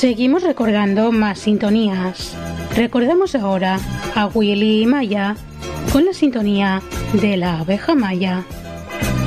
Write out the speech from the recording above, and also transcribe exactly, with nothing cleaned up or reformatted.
Seguimos recordando más sintonías. Recordamos ahora a Willy y Maya con la sintonía de la abeja Maya.